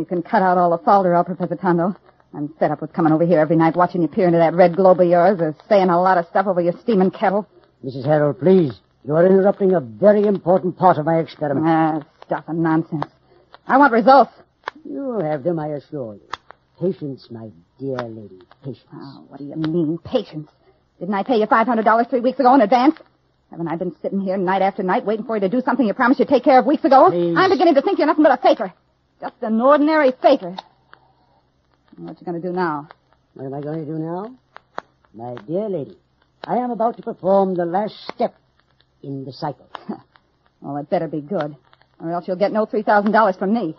You can cut out all the falderall, Professor Tondo. I'm fed up with coming over here every night watching you peer into that red globe of yours or saying a lot of stuff over your steaming kettle. Mrs. Harold, please. You are interrupting a very important part of my experiment. Stuff and nonsense. I want results. You'll have them, I assure you. Patience, my dear lady. Patience. Oh, what do you mean, patience? Didn't I pay you $500 3 weeks ago in advance? Haven't I been sitting here night after night waiting for you to do something you promised you'd take care of weeks ago? Please. I'm beginning to think you're nothing but a faker. Just an ordinary faker. What you going to do now? What am I going to do now? My dear lady, I am about to perform the last step in the cycle. Well, it better be good, or else you'll get no $3,000 from me.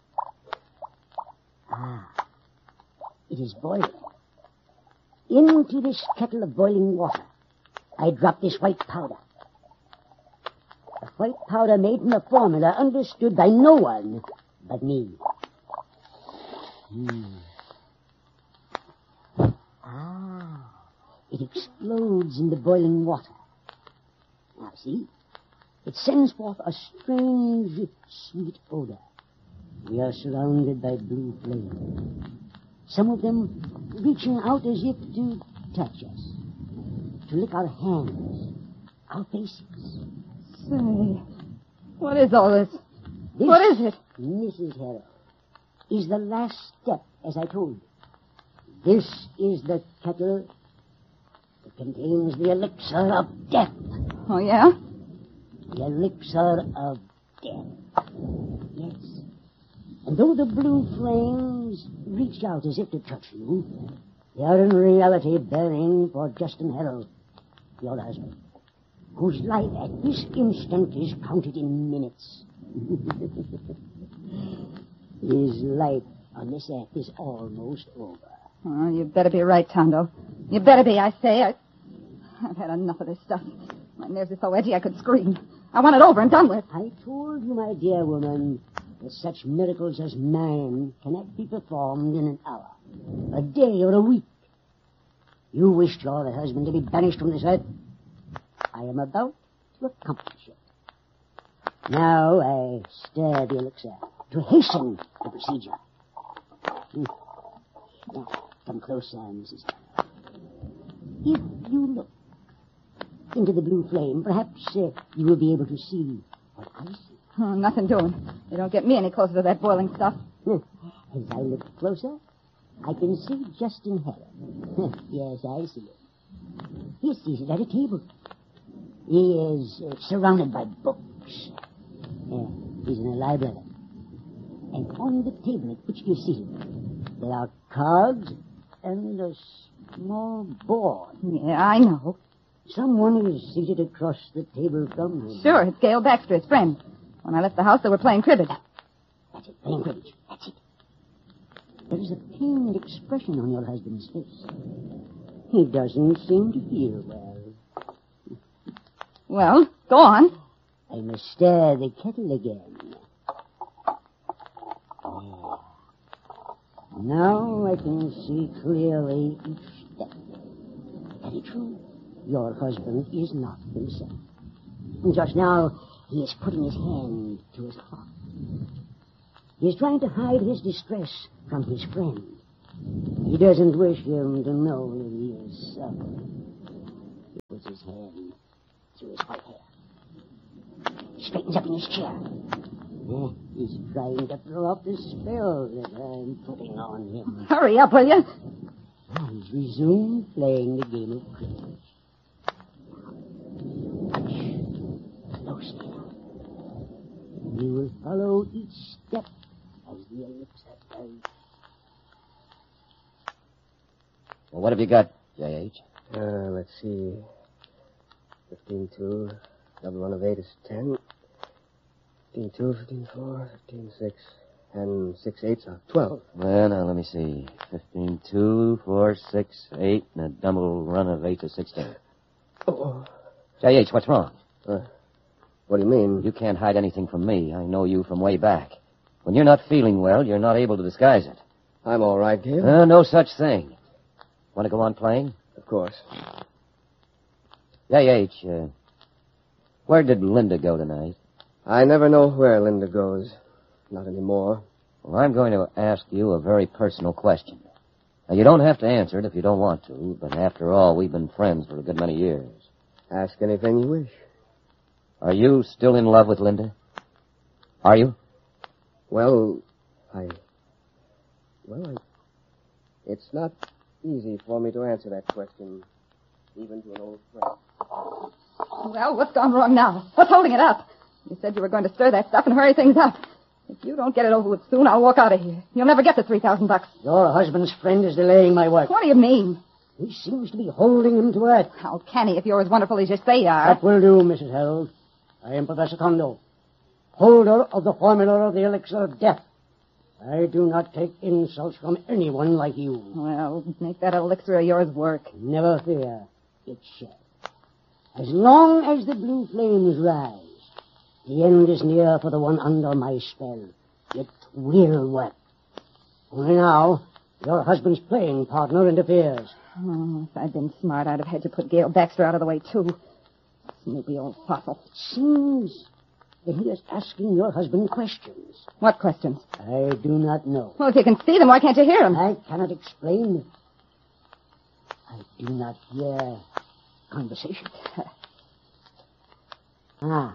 It is boiling. Into this kettle of boiling water, I drop this white powder. A white powder made from a formula understood by no one but me. It explodes in the boiling water. Now, see? It sends forth a strange, sweet odor. We are surrounded by blue flames. Some of them reaching out as if to touch us, to lick our hands, our faces. Say, what is all this? This, what is it? Mrs. Harold, is the last step, as I told you. This is the kettle that contains the elixir of death. Oh, yeah? The elixir of death. Yes. And though the blue flames reach out as if to touch you, they are in reality bearing for Justin Harold, your husband, whose life at this instant is counted in minutes. His life on this earth is almost over. Oh, you better be right, Tondo. You better be, I say. I've had enough of this stuff. My nerves are so edgy I could scream. I want it over and done with. I told you, my dear woman, that such miracles as mine cannot be performed in an hour, a day, or a week. You wished your husband to be banished from this earth. I am about to accomplish it. Now I stir the elixir to hasten the procedure. Now, come closer, Mrs. Harold. If you look into the blue flame, perhaps you will be able to see what I see. Oh, nothing doing. You don't get me any closer to that boiling stuff. As I look closer, I can see Justin Harold. Yes, I see him. He sees it at a table. He is surrounded by books. He's in a library. And on the table at which you see him, there are cards and a small board. Yeah, I know. Someone is seated across the table from him. Sure, it's Gail Baxter, his friend. When I left the house, they were playing cribbage. That's it, playing cribbage. That's it. There is a pained expression on your husband's face. He doesn't seem to feel well. Well, go on. I must stir the kettle again. Now I can see clearly each step. Very true. Your husband is not himself. And just now, he is putting his hand to his heart. He is trying to hide his distress from his friend. He doesn't wish him to know that he is suffering. He puts his hand through his white hair. He straightens up in his chair. He's trying to throw off the spell that I'm putting on him. Hurry up, will you? He's resumed playing the game of cribbage. Closely now. You will follow each step as the elixir does. Well, what have you got, J.H.? Let's see. 15-2, double run of 8 is 10. 15-2, 15-4, 15-6, and 6/8 are 12. Well, now, let me see. 15-2, 4, 6, 8, and a double run of 8 is 16. Oh. J.H., what's wrong? What do you mean? You can't hide anything from me. I know you from way back. When you're not feeling well, you're not able to disguise it. I'm all right, Gail. No such thing. Want to go on playing? Of course. J.H., where did Linda go tonight? I never know where Linda goes. Not anymore. Well, I'm going to ask you a very personal question. Now, you don't have to answer it if you don't want to, but after all, we've been friends for a good many years. Ask anything you wish. Are you still in love with Linda? Are you? It's not easy for me to answer that question, even to an old friend. Well, what's gone wrong now? What's holding it up? You said you were going to stir that stuff and hurry things up. If you don't get it over with soon, I'll walk out of here. You'll never get the $3,000. Your husband's friend is delaying my work. What do you mean? He seems to be holding him to it. How can he if you're as wonderful as you say you are? That will do, Mrs. Harold. I am Professor Kondo, holder of the formula of the elixir of death. I do not take insults from anyone like you. Well, make that elixir of yours work. Never fear. It shall. As long as the blue flames rise, the end is near for the one under my spell. It will work. Only now, your husband's playing partner interferes. Oh, if I'd been smart, I'd have had to put Gail Baxter out of the way, too. Snoopy old fossil. It seems that he is asking your husband questions. What questions? I do not know. Well, if you can see them, why can't you hear them? I cannot explain it. I do not hear conversation. Here.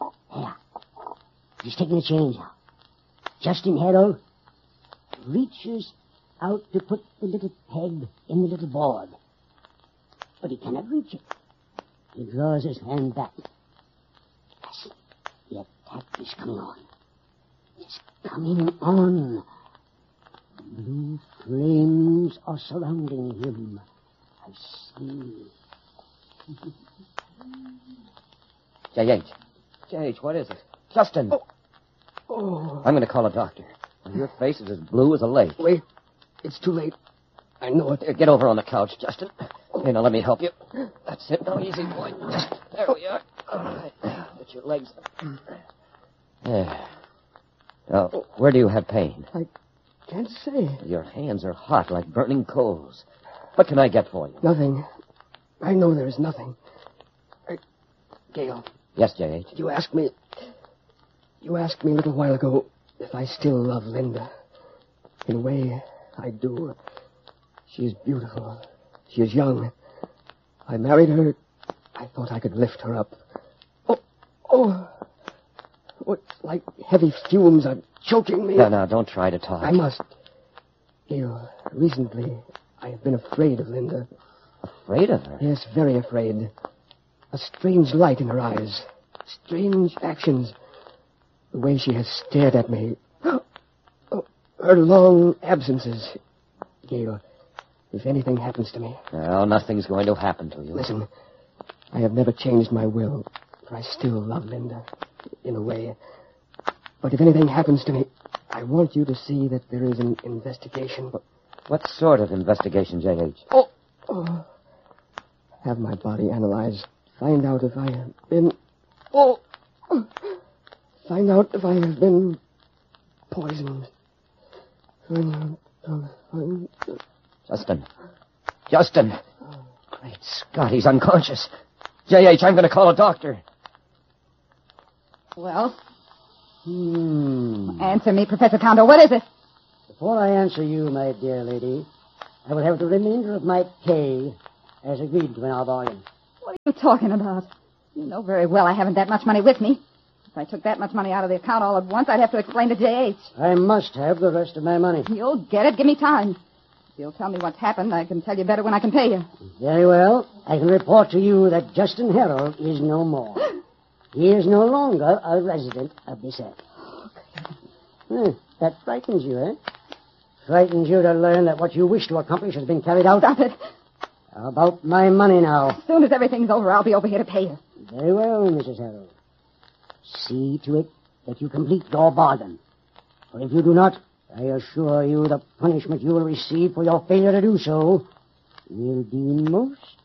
He's taking the change now. Justin Harold reaches out to put the little peg in the little board. But he cannot reach it. He draws his hand back. Yes, the attack is coming on. It's coming on. Blue flames are surrounding him. I see. J.H., what is it? Justin! Oh. I'm going to call a doctor. Your face is as blue as a lake. Wait. It's too late. I know it. Here, get over on the couch, Justin. Here, now let me help you. That's it. Now, easy, boy. There we are. All right. Get your legs up. There. Now, where do you have pain? I can't say. Your hands are hot like burning coals. What can I get for you? Nothing. I know there is nothing. Gail. Yes, J.H. You asked me a little while ago if I still love Linda. In a way, I do. She is beautiful. She is young. I married her. I thought I could lift her up. Oh. It's like heavy fumes are choking me. No, don't try to talk. I must. Gail, recently, I have been afraid of Linda. Afraid of her? Yes, very afraid. A strange light in her eyes. Strange actions. The way she has stared at me. Her long absences. Gail, if anything happens to me... No, nothing's going to happen to you. Listen, I have never changed my will, for I still love Linda, in a way. But if anything happens to me, I want you to see that there is an investigation. What sort of investigation, J.H.? Have my body analyzed. Find out if I have been... Find out if I have been poisoned. Justin. Great Scott, he's unconscious. J.H., I'm going to call a doctor. Well? Answer me, Professor Kondo. What is it? Before I answer you, my dear lady, I will have the remainder of my pay as agreed to in our bargain. What are you talking about? You know very well I haven't that much money with me. If I took that much money out of the account all at once, I'd have to explain to J.H. I must have the rest of my money. You'll get it. Give me time. If you'll tell me what's happened, I can tell you better when I can pay you. Very well. I can report to you that Justin Harold is no more. He is no longer a resident of this earth. That frightens you, eh? Frightens you to learn that what you wish to accomplish has been carried out? Stop it. How about my money now? As soon as everything's over, I'll be over here to pay you. Very well, Mrs. Harold. See to it that you complete your bargain. For if you do not, I assure you the punishment you will receive for your failure to do so will be most